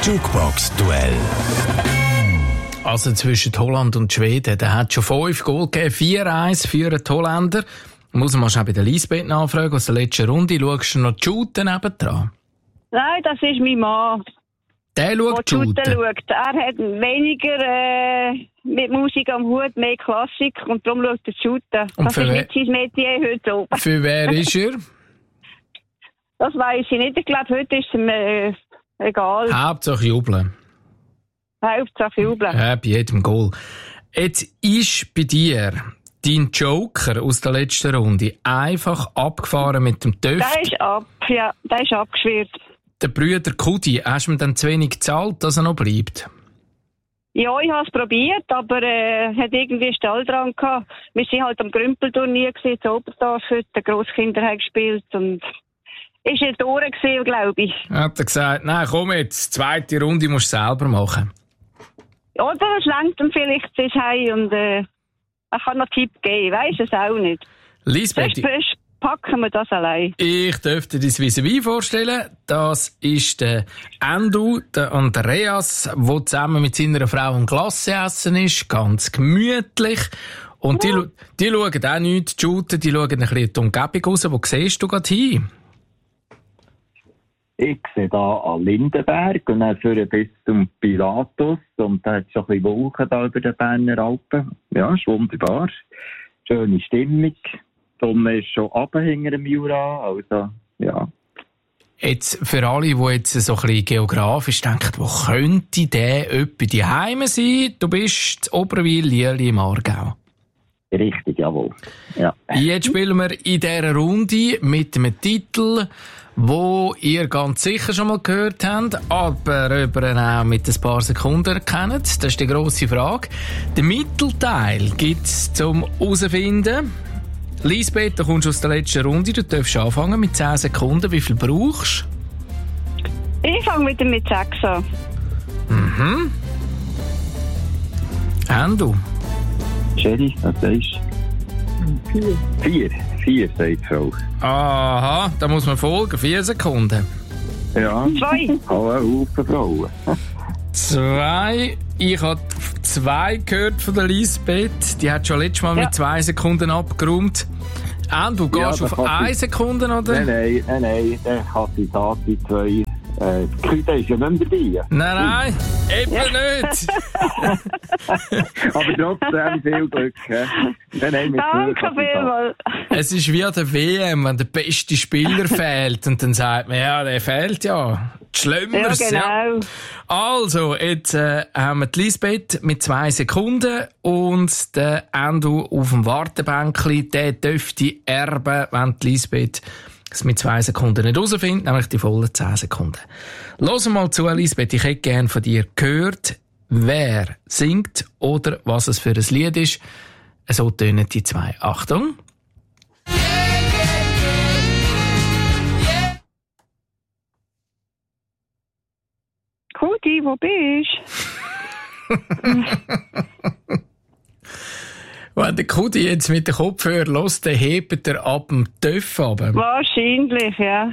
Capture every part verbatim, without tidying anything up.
Jukebox-Duell. Also zwischen Holland und Schweden, da hat schon fünf Goal gegeben, vier eins für die Holländer. Muss man schon bei der Lisbeth nachfragen, aus der letzten Runde. Schaust du noch die Shooten nebendran? Nein, das ist mein Mann. Der schaut der Shooten? schaut. Er hat weniger äh, mit Musik am Hut, mehr Klassik und darum schaut er Shooten. Und das für ist we- nicht sein Metier heute oben. Für wer ist er? Das weiss ich nicht. Ich glaube, heute ist es ihm äh, egal. Hauptsache jubeln. Hauptsache jubeln. Ja, bei jedem Goal. Jetzt ist bei dir dein Joker aus der letzten Runde einfach abgefahren mit dem Töff. Der ist ab, ja, der ist abgeschwirrt. Der Brüder Kudi, hast du mir dann zu wenig gezahlt, dass er noch bleibt? Ja, ich habe es probiert, aber äh, hat irgendwie Stall dran gehabt. Wir waren halt am Grümpelturnier gewesen, in Oberdorf heute, die Grosskinder haben gespielt und ist nicht durch gewesen, glaube ich. Hat er gesagt, nein, komm jetzt, zweite Runde musst du selber machen. Oder es lenkt ihm vielleicht bis heim und äh, er kann noch Tipp geben, weiss es auch nicht. Lisbeth, Sonst packen wir das allein. ich dürfte dir das vis-à-vis vorstellen. Das ist der Endo, der Andreas, der zusammen mit seiner Frau ein Glasse essen ist. Ganz gemütlich. Und die, ja. die schauen auch nichts zu shooten, die schauen ein bisschen in die Umgebung raus. Wo siehst du gerade hin? Ich sehe da an Lindenberg und dann führen bis zum Pilatus und da hat es schon ein bisschen Wolken da über den Berner Alpen. Ja, ist wunderbar. Schöne Stimmung. Die Sonne ist schon runter hinter dem Jura, also, ja. Jetzt, für alle, die jetzt so ein bisschen geografisch denken, wo könnte der jemand daheim sein? Du bist in Oberwil, Lierli im Aargau. Richtig, jawohl. Ja. Jetzt spielen wir in dieser Runde mit einem Titel, wo ihr ganz sicher schon mal gehört habt, aber ob ihr ihn auch mit ein paar Sekunden kennt. Das ist die grosse Frage. Den Mittelteil gibt es zum herausfinden. Lisbeth, du kommst aus der letzten Runde, du darfst anfangen mit zehn Sekunden. Wie viel brauchst du? Ich fange wieder mit sechs an. Mhm. Endo? Sherry, was sagst du? Vier. Vier, vier, sagt die Frau. Aha, da muss man folgen. Vier Sekunden. Ja. Zwei. Alle Haufen Frauen. Zwei. Ich habe zwei gehört von der Lisbeth. Die hat schon letztes Mal ja. mit zwei Sekunden abgeräumt. Und du gehst ja, auf eine Sekunde, oder? Nein, nein, nein, nein. Der kann die Tati zwei. Äh, die Küte ist ja nicht mehr dabei. Nein, nein, eben ja. nicht. Aber trotzdem viel Glück. He? Nein, nein, danke vielmals. Es ist wie an der W M, wenn der beste Spieler fehlt und dann sagt man, ja, der fehlt ja. Schlimmeres, ja, genau. Ja. Also, jetzt äh, haben wir die Lisbeth mit zwei Sekunden und der Endo auf dem Wartebänkli, der dürfte erben, wenn die Lisbeth es mit zwei Sekunden nicht herausfindet, nämlich die vollen zehn Sekunden. Los mal zu, Lisbeth, ich hätte gerne von dir gehört, wer singt oder was es für ein Lied ist. So tönen die zwei. Achtung! Kudi, wo bist du? Wenn der Kudi jetzt mit dem Kopfhörer hört, dann hebt er ab dem Töff runter. Wahrscheinlich, ja.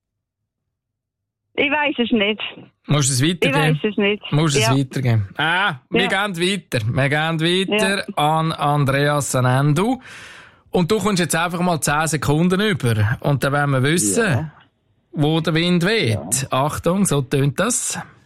Ich weiss es nicht. Musst du es weitergeben? Ich weiss es nicht. Musst du ja. es weitergeben? Ah, wir ja. gehen weiter. Wir gehen weiter ja. an Andreas Endo. Und du kommst jetzt einfach mal zehn Sekunden über. Und dann wollen wir wissen, ja. wo der Wind weht. Ja. Achtung, so tönt das.